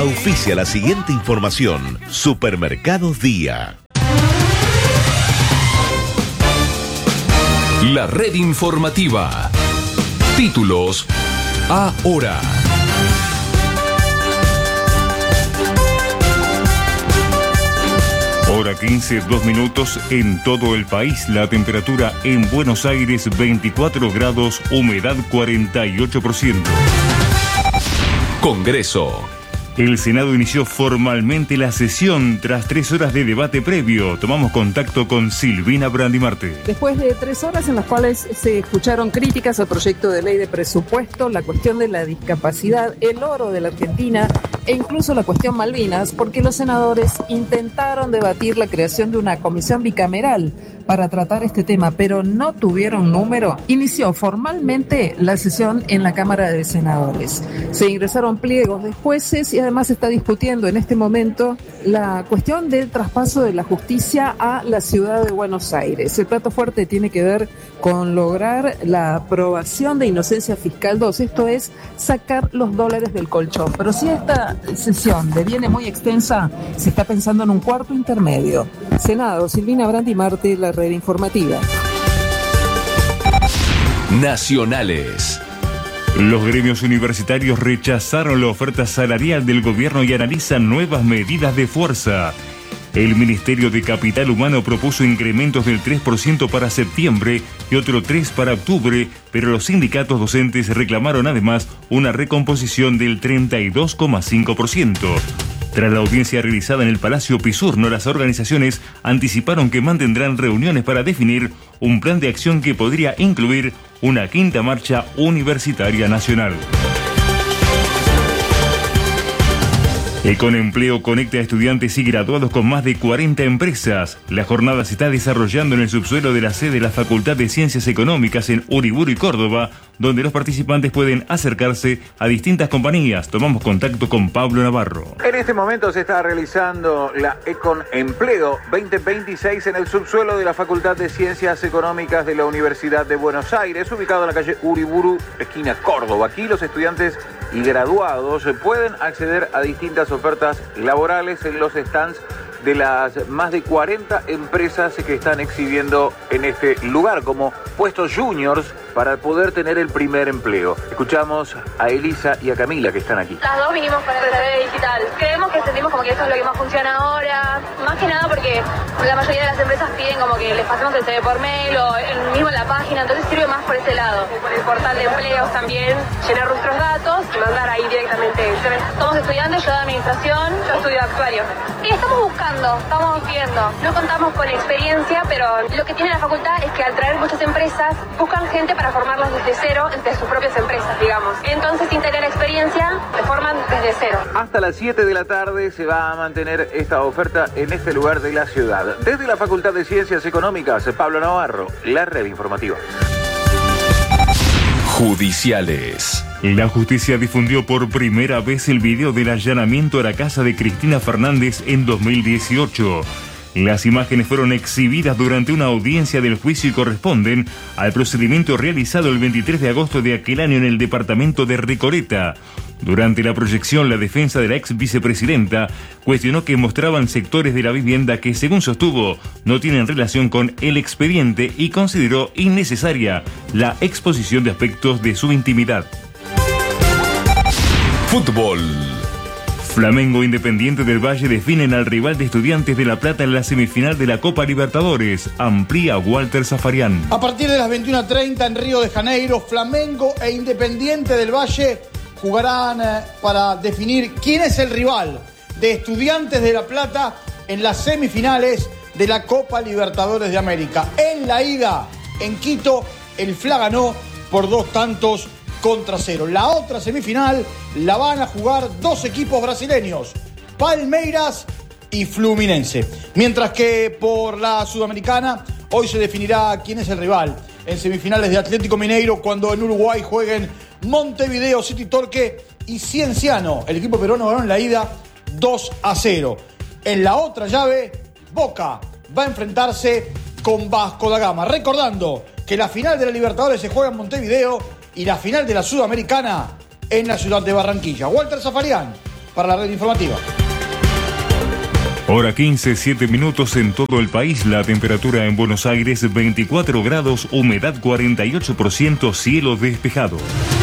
Auspicia la siguiente información. Supermercados Día. La red informativa. Títulos ahora. Hora 15, 2 minutos en todo el país. La temperatura en Buenos Aires 24 grados, humedad 48%. Congreso. El Senado inició formalmente la sesión tras 3 horas de debate previo. Tomamos contacto con Silvina Brandimarte. Después de 3 horas en las cuales se escucharon críticas al proyecto de ley de presupuesto, la cuestión de la discapacidad, el oro de la Argentina e incluso la cuestión Malvinas, porque los senadores intentaron debatir la creación de una comisión bicameral para tratar este tema, pero no tuvieron número, inició formalmente la sesión en la Cámara de Senadores. Se ingresaron pliegos de jueces y además se está discutiendo en este momento la cuestión del traspaso de la justicia a la ciudad de Buenos Aires. El plato fuerte tiene que ver con lograr la aprobación de inocencia fiscal 2, esto es, sacar los dólares del colchón. Pero si esta sesión deviene muy extensa, se está pensando en un cuarto intermedio. Senado, Silvina Brandimarte, la red informativa. Nacionales. Los gremios universitarios rechazaron la oferta salarial del gobierno y analizan nuevas medidas de fuerza. El Ministerio de Capital Humano propuso incrementos del 3% para septiembre y otro 3% para octubre, pero los sindicatos docentes reclamaron además una recomposición del 32,5%. Tras la audiencia realizada en el Palacio Pisurno, las organizaciones anticiparon que mantendrán reuniones para definir un plan de acción que podría incluir una quinta marcha universitaria nacional. Econempleo conecta a estudiantes y graduados con más de 40 empresas. La jornada se está desarrollando en el subsuelo de la sede de la Facultad de Ciencias Económicas en Uriburu y Córdoba, donde los participantes pueden acercarse a distintas compañías. Tomamos contacto con Pablo Navarro. En este momento se está realizando la Econempleo 2026 en el subsuelo de la Facultad de Ciencias Económicas de la Universidad de Buenos Aires, ubicado en la calle Uriburu, esquina Córdoba. Aquí los estudiantes y graduados pueden acceder a distintas ofertas laborales en los stands de las más de 40 empresas que están exhibiendo en este lugar como puestos juniors para poder tener el primer empleo. Escuchamos a Elisa y a Camila que están aquí. Las dos vinimos con el TV digital. Creemos que sentimos como que eso es lo que más funciona ahora. Más que nada porque la mayoría de las empresas piden como que les pasemos el CV por mail o mismo en la página, entonces sirve más por ese lado. Por el portal de empleos también, llenar nuestros datos y mandar ahí directamente el CV. Somos estudiantes, yo de administración, yo estudio actuario. Y estamos buscando, estamos viendo. No contamos con experiencia, pero lo que tiene la facultad es que al traer muchas empresas, buscan gente para formarlas desde cero entre sus propias empresas, digamos. Entonces, sin tener experiencia, se forman desde cero. Hasta las 7 de la tarde se va a mantener esta oferta en este lugar de la ciudad. Desde la Facultad de Ciencias Económicas, Pablo Navarro, la red informativa. Judiciales. La justicia difundió por primera vez el video del allanamiento a la casa de Cristina Fernández en 2018. Las imágenes fueron exhibidas durante una audiencia del juicio y corresponden al procedimiento realizado el 23 de agosto de aquel año en el departamento de Recoleta. Durante la proyección, la defensa de la ex vicepresidenta cuestionó que mostraban sectores de la vivienda que, según sostuvo, no tienen relación con el expediente y consideró innecesaria la exposición de aspectos de su intimidad. Fútbol. Flamengo Independiente del Valle definen al rival de Estudiantes de La Plata en la semifinal de la Copa Libertadores. Amplía Walter Zafarian. A partir de las 21:30 en Río de Janeiro, Flamengo e Independiente del Valle jugarán para definir quién es el rival de Estudiantes de La Plata en las semifinales de la Copa Libertadores de América. En la ida, en Quito, el FLA ganó por 2-0. La otra semifinal la van a jugar dos equipos brasileños, Palmeiras y Fluminense. Mientras que por la Sudamericana, hoy se definirá quién es el rival en semifinales de Atlético Mineiro cuando en Uruguay jueguen Montevideo City Torque y Cienciano. El equipo peruano ganó en la ida 2-0. En la otra llave, Boca va a enfrentarse con Vasco da Gama. Recordando que la final de la Libertadores se juega en Montevideo y la final de la Sudamericana en la ciudad de Barranquilla. Walter Zafarian, para la red informativa. Hora 15, 7 minutos en todo el país. La temperatura en Buenos Aires 24 grados, humedad 48%, cielo despejado.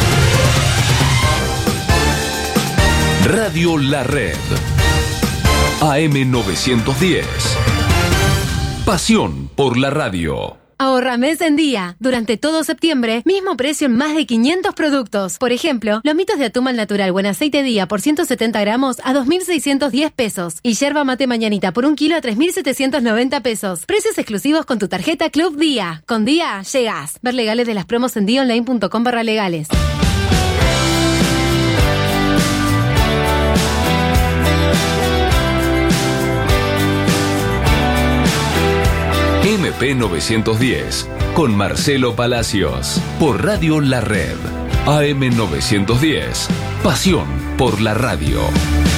Radio La Red. AM 910. Pasión por la radio. Ahorra mes en día. Durante todo septiembre, mismo precio en más de 500 productos. Por ejemplo, lomitos de atún al natural buen aceite día por 170 gramos a 2.610 pesos. Y yerba mate mañanita por 1 kilo a 3.790 pesos. Precios exclusivos con tu tarjeta Club Día. Con Día, llegás. Ver legales de las promos en diaonline.com/legales. MP 910 con Marcelo Palacios por Radio La Red. AM 910. Pasión por la radio.